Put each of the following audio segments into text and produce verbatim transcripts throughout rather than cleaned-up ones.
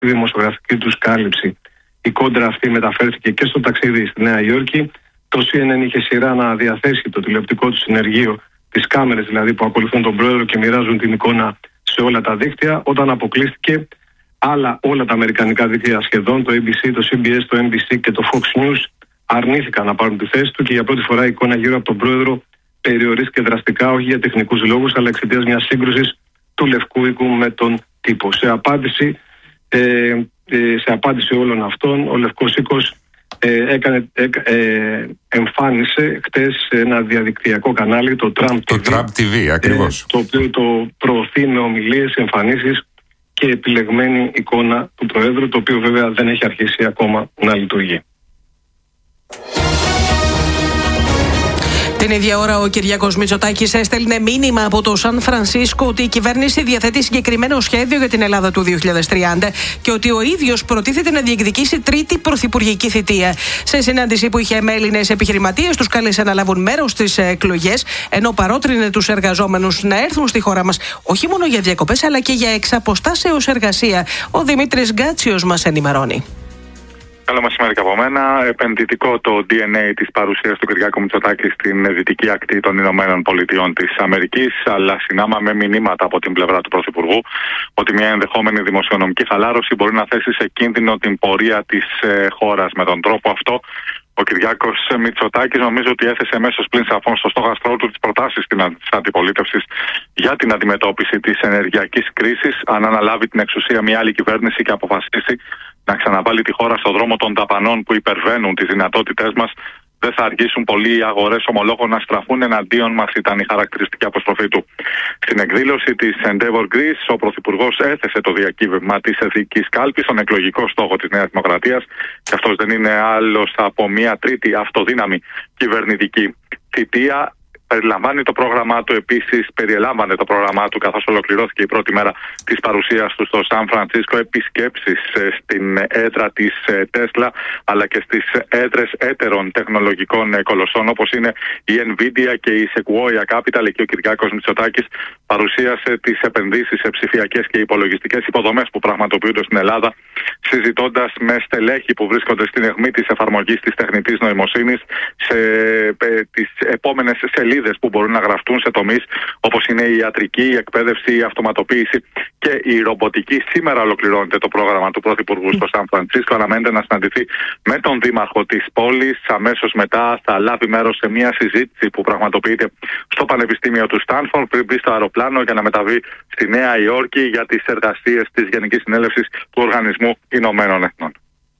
δημοσιογραφική τους κάλυψη η κόντρα αυτή μεταφέρθηκε και στο ταξίδι στη Νέα Υόρκη. Το σι εν εν είχε σειρά να διαθέσει το τηλεοπτικό του συνεργείο, τις κάμερες δηλαδή που ακολουθούν τον πρόεδρο και μοιράζουν την εικόνα σε όλα τα δίκτυα. Όταν αποκλείστηκε, άλλα όλα τα αμερικανικά δίκτυα σχεδόν, το έι μπι σι, το σι μπι ες, το εμ μπι σι και το Fox News, αρνήθηκαν να πάρουν τη θέση του και για πρώτη φορά η εικόνα γύρω από τον πρόεδρο περιορίστηκε δραστικά, όχι για τεχνικούς λόγους, αλλά εξαιτίας μιας σύγκρουσης του Λευκού Οίκου με τον τύπο. Σε απάντηση, ε, ε, σε απάντηση όλων αυτών, ο Λευκός Οίκος ε, έκανε, ε, ε, εμφάνισε χτες ένα διαδικτυακό κανάλι, το Trump το τι βι, Trump τι βι, ακριβώς. Ε, το οποίο το προωθεί με ομιλίες, εμφανίσεις και επιλεγμένη εικόνα του Προέδρου, το οποίο βέβαια δεν έχει αρχίσει ακόμα να λειτουργεί. Την ίδια ώρα ο Κυριάκος Μητσοτάκης έστελνε μήνυμα από το Σαν Φρανσίσκο ότι η κυβέρνηση διαθέτει συγκεκριμένο σχέδιο για την Ελλάδα του δύο χιλιάδες τριάντα και ότι ο ίδιος προτίθεται να διεκδικήσει τρίτη πρωθυπουργική θητεία. Σε συνάντηση που είχε με Έλληνες επιχειρηματίες, τους κάλεσε να λάβουν μέρος στις εκλογές, ενώ παρότρινε τους εργαζόμενους να έρθουν στη χώρα μας όχι μόνο για διακοπές αλλά και για εξαποστάσεως εργασία. Ο Δημήτρης Γκάτσιος μας ενημερώνει. Καλό μεσημέρι και από μένα. Επενδυτικό το ντι εν έι της παρουσίας του Κυριάκου Μητσοτάκη στην δυτική ακτή των Ηνωμένων Πολιτειών της Αμερικής, αλλά συνάμα με μηνύματα από την πλευρά του Πρωθυπουργού ότι μια ενδεχόμενη δημοσιονομική χαλάρωση μπορεί να θέσει σε κίνδυνο την πορεία της ε, χώρας. Με τον τρόπο αυτό, ο Κυριάκος Μητσοτάκης νομίζω ότι έθεσε αμέσως πλην σαφών στο στόχαστρό του τις προτάσεις της αντιπολίτευσης για την αντιμετώπιση της ενεργειακής κρίσης, αν αναλάβει την εξουσία μια άλλη κυβέρνηση και αποφασίσει να ξαναβάλει τη χώρα στον δρόμο των δαπανών που υπερβαίνουν τις δυνατότητές μας. Δεν θα αργήσουν πολλοί οι αγορές ομολόγων να στραφούν εναντίον μας, ήταν η χαρακτηριστική αποστροφή του. Στην εκδήλωση της Endeavor Greece, ο Πρωθυπουργός έθεσε το διακύβευμα της εθνικής κάλπης, τον εκλογικό στόχο της Νέας Δημοκρατίας, και αυτός δεν είναι άλλος από μια τρίτη αυτοδύναμη κυβερνητική θητεία. Περιλαμβάνει το πρόγραμμά του, επίσης περιελάμβανε το πρόγραμμά του, καθώς ολοκληρώθηκε η πρώτη μέρα της παρουσίας του στο Σαν Φρανσίσκο, επισκέψεις στην έδρα της Τέσλα αλλά και στις έδρες έτερων τεχνολογικών κολοσσών όπως είναι η Nvidia και η Sequoia Capital. Εκεί ο Κυριάκος Μητσοτάκης παρουσίασε τις επενδύσεις σε ψηφιακές και υπολογιστικές υποδομές που πραγματοποιούνται στην Ελλάδα, συζητώντας με στελέχη που βρίσκονται στην αιχμή της εφαρμογής της τεχνητής νοημοσύνης σε ε, τις επόμενες σελίδες που μπορούν να γραφτούν σε τομείς όπως είναι η ιατρική, η εκπαίδευση, η αυτοματοποίηση και η ρομποτική. Σήμερα ολοκληρώνεται το πρόγραμμα του Πρωθυπουργού στο Σαν Φρανσίσκο. Αναμένεται να συναντηθεί με τον Δήμαρχο της πόλης. Αμέσως μετά θα λάβει μέρος σε μια συζήτηση που πραγματοποιείται στο Πανεπιστήμιο του Στάνφορντ πριν μπει στο αεροπλάνο για να μεταβεί στη Νέα Υόρκη για τις εργασίες της Γενικής Συνέλευσης του Οργανισμού Ηνωμένων Εθνών.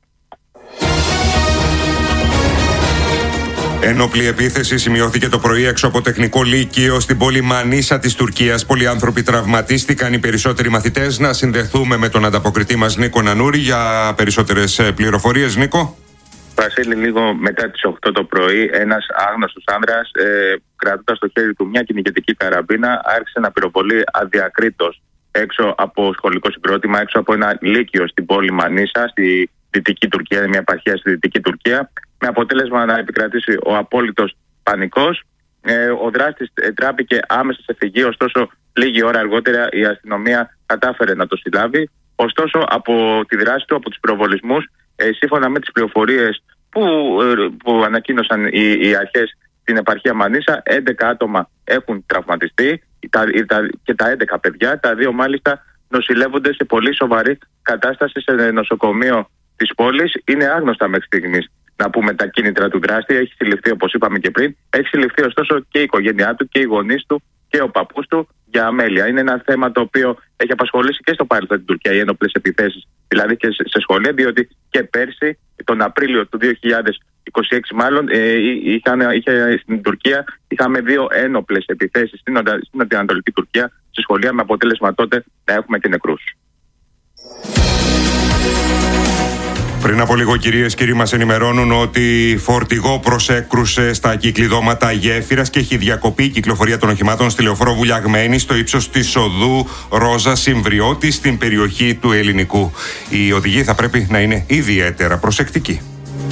Ένοπλη επίθεση σημειώθηκε το πρωί έξω από τεχνικό λύκειο στην πόλη Μανίσα της Τουρκίας. Πολλοί άνθρωποι τραυματίστηκαν, οι περισσότεροι μαθητές. Να συνδεθούμε με τον ανταποκριτή μας Νίκο Νανούρη για περισσότερες πληροφορίες. Νίκο. Βασίλη, λίγο μετά τις οκτώ το πρωί, ένας άγνωστος άνδρας, ε, κρατώντας στο χέρι του μια κυνηγετική καραμπίνα, άρχισε να πυροβολεί αδιακρίτως έξω από σχολικό συγκρότημα, έξω από ένα λύκειο στην πόλη Μανίσα, στη δυτική Τουρκία, μια επαρχία στη δυτική Τουρκία, με αποτέλεσμα να επικρατήσει ο απόλυτος πανικός. Ε, ο δράστης ε, τράπηκε άμεσα σε φυγή, ωστόσο λίγη ώρα αργότερα η αστυνομία κατάφερε να το συλλάβει. Ωστόσο, από τη δράση του, από τους πυροβολισμούς, ε, σύμφωνα με τις πληροφορίες που, ε, που ανακοίνωσαν οι, οι αρχές στην επαρχία Μανίσα, έντεκα άτομα έχουν τραυματιστεί τα, τα, και τα έντεκα παιδιά, τα δύο μάλιστα νοσηλεύονται σε πολύ σοβαρή κατάσταση σε νοσοκομείο της πόλης. Είναι άγνωστα μέχρι στιγμής, να πούμε, τα κίνητρα του δράστη. Έχει συλληφθεί, όπως είπαμε και πριν, έχει συλληφθεί ωστόσο και η οικογένειά του και οι γονείς του και ο παππούς του για αμέλεια. Είναι ένα θέμα το οποίο έχει απασχολήσει και στο παρελθόν την Τουρκία, οι ένοπλες επιθέσεις, δηλαδή και σε σχολεία, διότι και πέρσι, τον Απρίλιο του δύο χιλιάδες είκοσι έξι μάλλον, ε, είχαν, είχε, στην Τουρκία είχαμε δύο ένοπλες επιθέσεις στην, στην Ανατολική Τουρκία, σε σχολεία, με αποτέλεσμα τότε να έχουμε και νεκρούς. Πριν από λίγο, κυρίες και κύριοι, μας ενημερώνουν ότι φορτηγό προσέκρουσε στα κυκλειδώματα γέφυρας και έχει διακοπεί η κυκλοφορία των οχημάτων στη λεωφόρο Βουλιαγμένη στο ύψος της οδού Ρόζα Συμβριώτη στην περιοχή του Ελληνικού. Οι οδηγοί θα πρέπει να είναι ιδιαίτερα προσεκτικοί.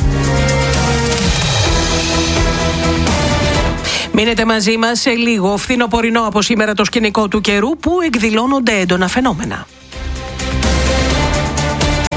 Μείνετε μαζί μας σε λίγο. Φθινοπορεινό από σήμερα το σκηνικό του καιρού που εκδηλώνονται έντονα φαινόμενα.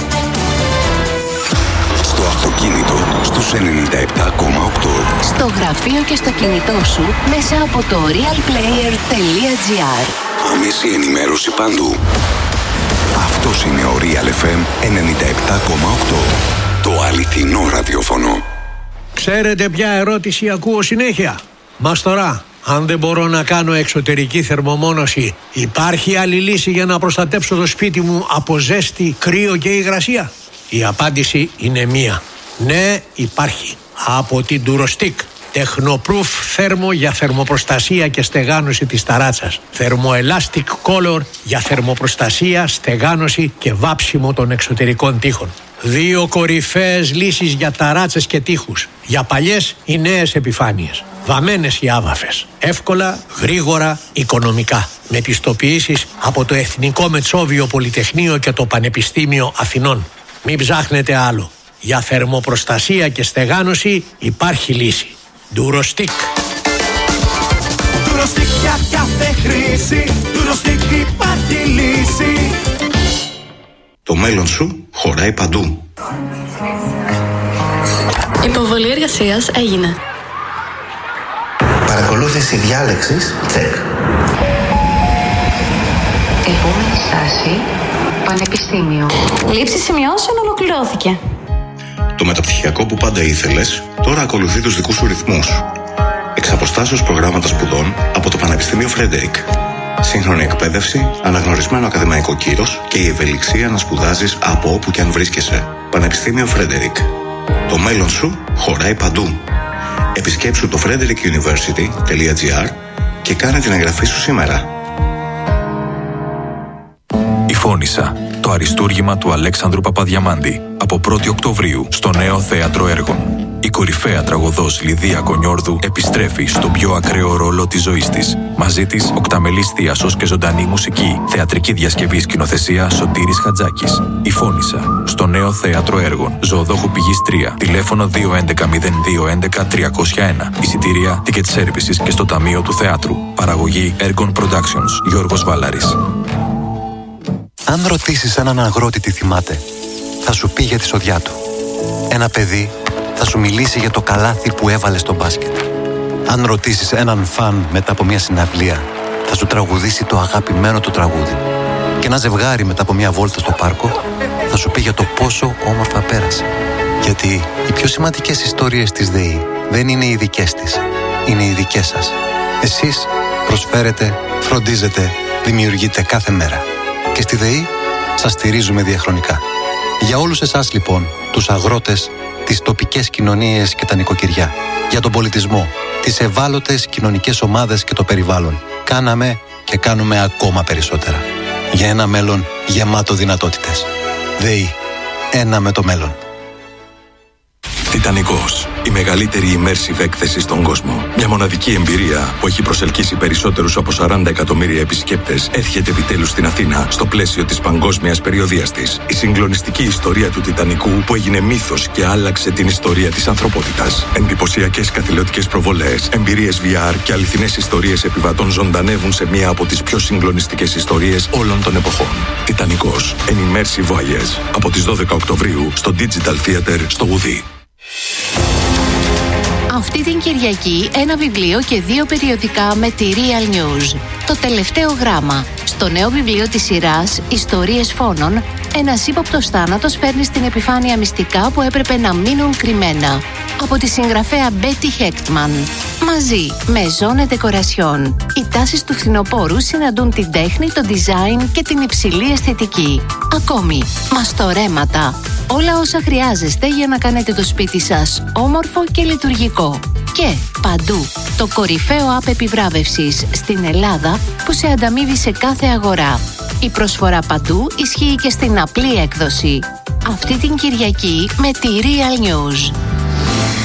στους ενενήντα επτά κόμμα οκτώ. Στο γραφείο και στο κινητό σου μέσα από το realplayer τελεία gr. Άμεση ενημέρωση παντού. Αυτός είναι ο Real εφ εμ ενενήντα επτά κόμμα οκτώ. Το αληθινό ραδιόφωνο. Ξέρετε ποια ερώτηση ακούω συνέχεια? Μας τώρα, αν δεν μπορώ να κάνω εξωτερική θερμομόνωση, υπάρχει άλλη λύση για να προστατέψω το σπίτι μου από ζέστη, κρύο και υγρασία? Η απάντηση είναι μία. Ναι, υπάρχει. Από την Durostick. Technoproof θέρμο για θερμοπροστασία και στεγάνωση της ταράτσας. Thermoelastic Color για θερμοπροστασία, στεγάνωση και βάψιμο των εξωτερικών τοίχων. Δύο κορυφαίες λύσεις για ταράτσες και τοίχους. Για παλιές ή νέες επιφάνειες. Βαμμένες ή άβαφες. Εύκολα, γρήγορα, οικονομικά. Με πιστοποιήσεις από το Εθνικό Μετσόβιο Πολυτεχνείο και το Πανεπιστήμιο Αθηνών. Μην ψάχνετε άλλο. Για θερμοπροστασία και στεγάνωση υπάρχει λύση. Durostick. Durostick για κάθε χρήση. Durostick υπάρχει λύση. Το μέλλον σου χωράει παντού. Η υποβολή εργασίας έγινε. Παρακολούθηση διάλεξης, τσεκ. Επόμενη στάση, Πανεπιστήμιο. Λήψη σημειώσεων ολοκληρώθηκε. Το μεταπτυχιακό που πάντα ήθελες, τώρα ακολουθεί τους δικούς σου ρυθμούς. Εξ αποστάσεως προγράμματα σπουδών από το Πανεπιστήμιο Φρέντερικ. Σύγχρονη εκπαίδευση, αναγνωρισμένο ακαδημαϊκό κύρος και η ευελιξία να σπουδάζεις από όπου και αν βρίσκεσαι. Πανεπιστήμιο Φρέντερικ. Το μέλλον σου χωράει παντού. Επισκέψου το frederick university τελεία gr και κάνε την εγγραφή σου σήμερα. Η Φώνισσα, το αριστούργημα του Αλέξανδρου Παπαδιαμάντη, από πρώτη Οκτωβρίου στο Νέο Θέατρο Έργων. Η κορυφαία τραγωδός Λιδία Κονιόρδου επιστρέφει στον πιο ακραίο ρόλο της ζωής της. Μαζί της, οκταμελής θίασος και ζωντανή μουσική. Θεατρική διασκευή σκηνοθεσία Σωτήρης Χατζάκης. Η Φώνισσα, στο Νέο Θέατρο Έργων. Ζωοδόχου Πηγής τρία. Τηλέφωνο δύο έντεκα μηδέν δύο έντεκα τριακόσια ένα. Εισιτήρια Ticket Services και στο Ταμείο του Θεάτρου. Παραγωγή Ergon Productions. Γιώργος Βάλαρης. Αν ρωτήσεις έναν αγρότη τι θυμάται, θα σου πει για τη σοδιά του. Ένα παιδί θα σου μιλήσει για το καλάθι που έβαλε στο μπάσκετ. Αν ρωτήσεις έναν φαν μετά από μια συναυλία, θα σου τραγουδήσει το αγαπημένο του τραγούδι. Και ένα ζευγάρι μετά από μια βόλτα στο πάρκο θα σου πει για το πόσο όμορφα πέρασε. Γιατί οι πιο σημαντικές ιστορίες της ΔΕΗ δεν είναι οι δικές της, είναι οι δικές σας. Εσείς προσφέρετε, φροντίζετε, δημιουργείτε κάθε μέρα. Και στη ΔΕΗ σας στηρίζουμε διαχρονικά. Για όλους εσάς λοιπόν, τους αγρότες, τις τοπικές κοινωνίες και τα νοικοκυριά, για τον πολιτισμό, τις ευάλωτες κοινωνικές ομάδες και το περιβάλλον, κάναμε και κάνουμε ακόμα περισσότερα. Για ένα μέλλον γεμάτο δυνατότητες. ΔΕΗ. Ένα με το μέλλον. Τιτανικός. Η μεγαλύτερη immersive έκθεση στον κόσμο. Μια μοναδική εμπειρία που έχει προσελκύσει περισσότερους από σαράντα εκατομμύρια επισκέπτες έρχεται επιτέλους στην Αθήνα στο πλαίσιο της παγκόσμιας περιοδείας της. Η συγκλονιστική ιστορία του Τιτανικού που έγινε μύθος και άλλαξε την ιστορία της ανθρωπότητας. Εντυπωσιακές καθηλωτικές προβολές, εμπειρίες βι αρ και αληθινές ιστορίες επιβατών ζωντανεύουν σε μία από τις πιο συγκλονιστικές ιστορίες όλων των εποχών. Τιτανικός. An immersive voyage. Από τις δώδεκα Οκτωβρίου στο Digital Theater στο Ουδί. Αυτή την Κυριακή ένα βιβλίο και δύο περιοδικά με τη Real News. Το τελευταίο γράμμα. Στο νέο βιβλίο της σειράς «Ιστορίες φόνων», ένας ύποπτος θάνατος φέρνει στην επιφάνεια μυστικά που έπρεπε να μείνουν κρυμμένα. Από τη συγγραφέα Betty Hechtman. Μαζί με Zone Decoration. Οι τάσεις του φθινοπόρου συναντούν την τέχνη, το design και την υψηλή αισθητική. Ακόμη, μαστορέματα. Όλα όσα χρειάζεστε για να κάνετε το σπίτι σας όμορφο και λειτουργικό. Και παντού, το κορυφαίο app επιβράβευσης στην Ελλάδα που σε ανταμείβει σε κάθε αγορά. Η προσφορά παντού ισχύει και στην απλή έκδοση. Αυτή την Κυριακή με τη Real News.